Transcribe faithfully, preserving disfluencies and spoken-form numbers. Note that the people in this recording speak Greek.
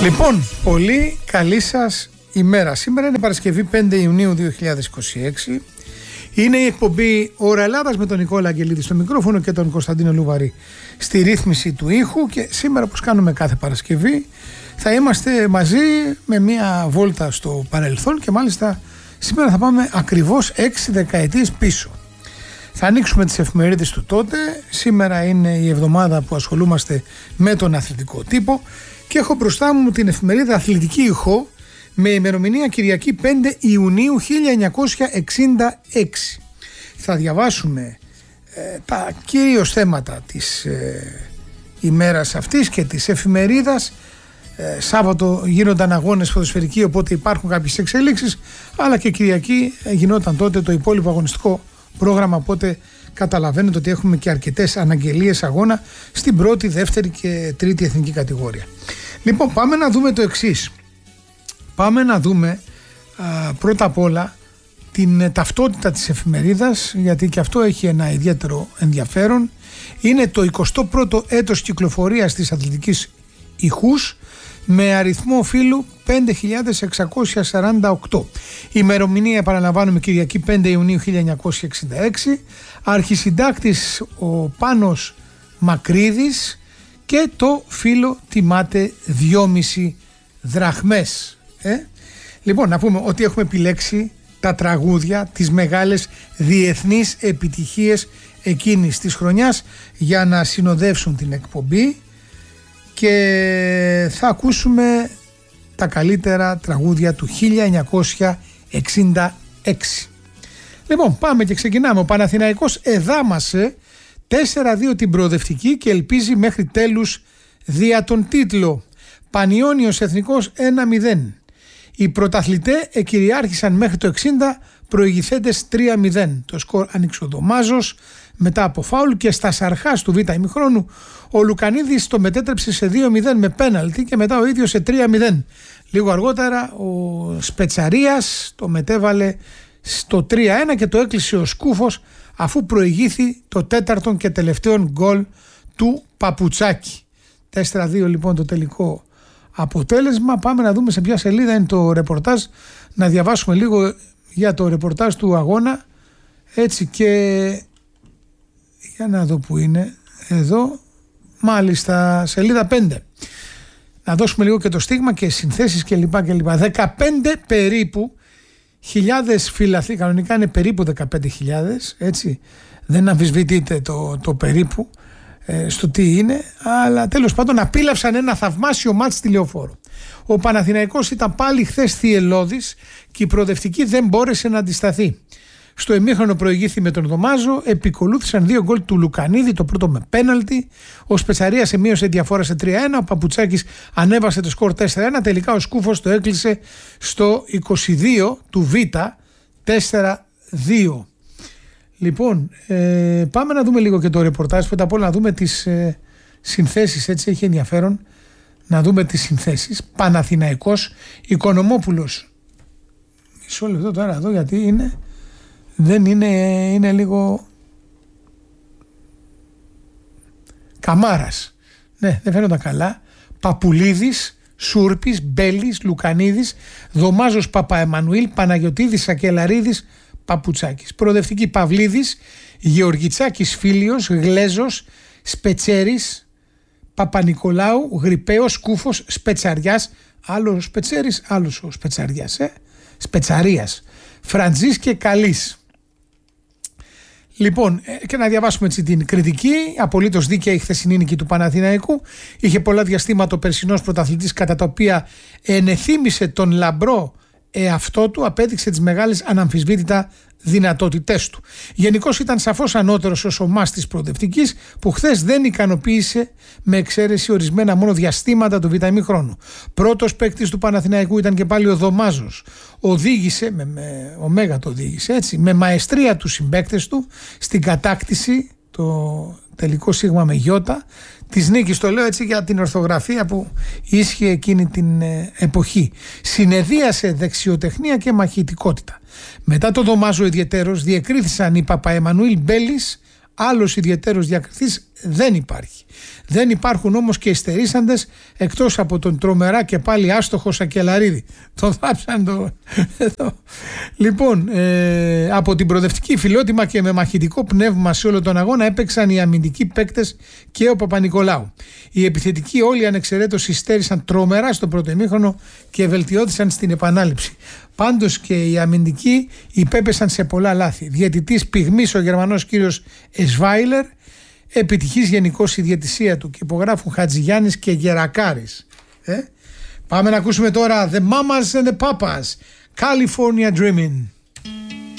Λοιπόν, πολύ καλή σας ημέρα. Σήμερα είναι Παρασκευή πέντε Ιουνίου δύο χιλιάδες είκοσι έξι. Είναι η εκπομπή Ώρα Ελλάδας με τον Νικόλα Αγγελίδη στο μικρόφωνο και τον Κωνσταντίνο Λουβαρή στη ρύθμιση του ήχου. Και σήμερα, όπως κάνουμε κάθε Παρασκευή, θα είμαστε μαζί με μια βόλτα στο παρελθόν και μάλιστα σήμερα θα πάμε ακριβώς έξι δεκαετίες πίσω. Θα ανοίξουμε τις εφημερίδες του τότε. Σήμερα είναι η εβδομάδα που ασχολούμαστε με τον αθλητικό τύπο και έχω μπροστά μου την εφημερίδα Αθλητική Ηχό με ημερομηνία Κυριακή πέντε Ιουνίου χίλια εννιακόσια εξήντα έξι. Θα διαβάσουμε ε, τα κυρίως θέματα της ε, ημέρας αυτής και της εφημερίδας. Ε, Σάββατο γίνονταν αγώνες ποδοσφαιρικοί, οπότε υπάρχουν κάποιες εξελίξεις, αλλά και Κυριακή γινόταν τότε το υπόλοιπο αγωνιστικό πρόγραμμα, οπότε καταλαβαίνετε ότι έχουμε και αρκετές αναγγελίες αγώνα στην πρώτη, δεύτερη και τρίτη εθνική κατηγορία. Λοιπόν, πάμε να δούμε το εξής. Πάμε να δούμε α, πρώτα απ' όλα την ταυτότητα της εφημερίδας, γιατί και αυτό έχει ένα ιδιαίτερο ενδιαφέρον. Είναι το εικοστό πρώτο έτος κυκλοφορίας της Αθλητικής Ηχούς με αριθμό φύλου πέντε χιλιάδες εξακόσια σαράντα οκτώ. Η ημερομηνία, επαναλαμβάνουμε, Κυριακή πέντε Ιουνίου χίλια εννιακόσια εξήντα έξι. Αρχισυντάκτης ο Πάνος Μακρύδης και το φύλο τιμάται δυόμισι δραχμές. Ε? Λοιπόν, να πούμε ότι έχουμε επιλέξει τα τραγούδια, τις μεγάλες διεθνείς επιτυχίες εκείνης της χρονιάς για να συνοδεύσουν την εκπομπή και θα ακούσουμε τα καλύτερα τραγούδια του χίλια εννιακόσια εξήντα έξι. Λοιπόν, πάμε και ξεκινάμε. Ο Παναθηναϊκός εδάμασε τέσσερα δύο την προοδευτική και ελπίζει μέχρι τέλους δια τον τίτλο. Πανιώνιος Εθνικός ένα μηδέν. Οι πρωταθλητές εκυριάρχησαν μέχρι το εξήντα προηγηθέντες τρία μηδέν. Το σκορ άνοιξε ο Δωμάζος μετά από φάουλ και στα σαρχάς του β' ημιχρόνου ο Λουκανίδης το μετέτρεψε σε δύο μηδέν με πέναλτι και μετά ο ίδιος σε τρία μηδέν. Λίγο αργότερα ο Σπετσαρίας το μετέβαλε στο τρία ένα και το έκλεισε ο Σκούφος αφού προηγήθη το τέταρτον και τελευταίο γκολ του Παπουτσάκη. τέσσερα δύο λοιπόν το τελικό αποτέλεσμα. Πάμε να δούμε σε ποια σελίδα είναι το ρεπορτάζ, να διαβάσουμε λίγο για το ρεπορτάζ του αγώνα, έτσι, και για να δω που είναι εδώ, μάλιστα σελίδα πέντε. Να δώσουμε λίγο και το στίγμα και συνθέσεις κλπ. κλπ. δεκαπέντε περίπου χιλιάδες φιλαθλοί, κανονικά είναι περίπου δεκαπέντε χιλιάδες, έτσι, δεν αμφισβητείτε το, το περίπου ε, στο τι είναι, αλλά τέλος πάντων απίλαυσαν ένα θαυμάσιο μάτς στη Λεωφόρο. Ο Παναθηναϊκός ήταν πάλι χθες θυελλώδης και η προοδευτική δεν μπόρεσε να αντισταθεί. Στο ημίχρονο προηγήθη με τον Δωμάζο, επικολούθησαν δύο γκολ του Λουκανίδη, το πρώτο με πέναλτι. Ο Σπετσαρίας μείωσε διαφορά σε τρία ένα, ο Παπουτσάκης ανέβασε το σκορ τέσσερα ένα, τελικά ο Σκούφος το έκλεισε στο είκοσι δύο του Β, τέσσερα δύο. Λοιπόν, ε, πάμε να δούμε λίγο και το ρεπορτάζ, πρώτα απ' όλα να δούμε τις ε, συνθέσεις, έτσι έχει ενδιαφέρον να δούμε τις συνθέσεις. Παναθηναϊκός, Οικονομόπουλος. Μισό λεπτό τώρα εδώ γιατί είναι... Δεν είναι, είναι λίγο Καμάρας. Ναι, δεν φαίνονταν καλά. Παπουλίδης, Σούρπης, Μπέλης, Λουκανίδης, Δωμάζος Παπαεμμανουήλ, Παναγιωτίδης, Σακελαρίδης, Παπουτσάκης. Προοδευτική Παυλίδης, Γεωργιτσάκης Φίλιος, Γλέζος, Σπετσέρης, Παπα-Νικολάου, Γρυπαίος, Σκούφος, Σπετσαριάς. Άλλος Σπετσέρης, άλλος ο Σπετσαριάς. Ε? Σπετσαρίας. Φραντζής και Καλής. Λοιπόν, και να διαβάσουμε έτσι την κριτική. Απολύτως δίκαια η χθεσινή νίκη του Παναθηναϊκού. Είχε πολλά διαστήματα ο περσινός πρωταθλητής κατά τα οποία ενεθύμησε τον λαμπρό εαυτό του, απέδειξε τις μεγάλες αναμφισβήτητα δυνατότητές του. Γενικώς ήταν σαφώς ανώτερος ως ομάς της προοδευτικής που χθες δεν ικανοποίησε με εξαίρεση ορισμένα μόνο διαστήματα του β' ημιχρόνου. Πρώτος παίκτης του Παναθηναϊκού ήταν και πάλι ο Δωμάζος. Οδήγησε, με, με ωμέγα το οδήγησε έτσι, με μαεστρία του συμπαίκτες του στην κατάκτηση, το τελικό σίγμα με γιώτα, της νίκης. Το λέω έτσι για την ορθογραφία που ίσχυε εκείνη την ε, εποχή. Συνεδίασε δεξιοτεχνία και μαχητικότητα. Μετά το Δωμάζο ιδιαιτέρως διεκρίθησαν οι Παπαεμμανουήλ Μπέλης, άλλος ιδιαιτέρως διακριθής δεν υπάρχει. Δεν υπάρχουν όμως και υστερήσαντες, εκτός από τον τρομερά και πάλι άστοχο Σακελαρίδη. Το θάψαν το... Λοιπόν, ε, από την προοδευτική φιλότιμα και με μαχητικό πνεύμα σε όλο τον αγώνα έπαιξαν οι αμυντικοί παίκτες και ο Παπα-Νικολάου. Οι επιθετικοί όλοι ανεξαιρέτως υστέρησαν τρομερά στο πρώτο ημίχρονο και βελτιώθησαν στην επανάληψη. Πάντως και οι αμυντικοί υπέπεσαν σε πολλά λάθη. Διαιτητής πυγμής ο Γερμανός κύριος Εσβάιλερ, επιτυχής γενικώς η διαιτησία του, και υπογράφουν Χατζηγιάννης και Γερακάρης. Ε? Πάμε να ακούσουμε τώρα The Mamas and the Papas, California Dreamin'.